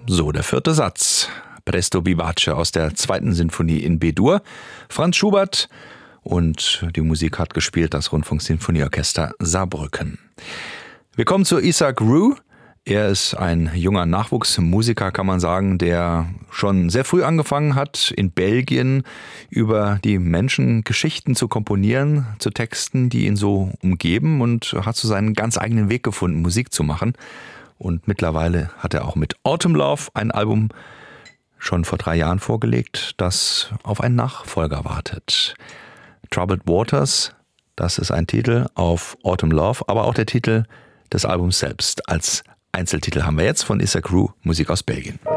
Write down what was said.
So, der vierte Satz. Presto vivace aus der zweiten Sinfonie in B-Dur. Franz Schubert, und die Musik hat gespielt das Rundfunksinfonieorchester Saarbrücken. Wir kommen zu Isaac Rue. Er ist ein junger Nachwuchsmusiker, kann man sagen, der schon sehr früh angefangen hat, in Belgien über die Menschen Geschichten zu komponieren, zu Texten, die ihn so umgeben, und hat so seinen ganz eigenen Weg gefunden, Musik zu machen. Und mittlerweile hat er auch mit Autumn Love ein Album schon vor 3 Jahren vorgelegt, das auf einen Nachfolger wartet. Troubled Waters, das ist ein Titel auf Autumn Love, aber auch der Titel des Albums selbst. Als Einzeltitel haben wir jetzt von Isaac Rue Musik aus Belgien.